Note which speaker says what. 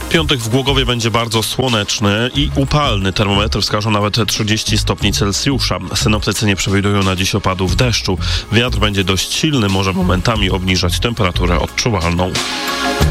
Speaker 1: Piątek w Głogowie będzie bardzo słoneczny i upalny. Termometry wskażą nawet 30 stopni Celsjusza. Synoptycy nie przewidują na dziś opadów deszczu. Wiatr będzie dość silny, może momentami obniżać temperaturę odczuwalną.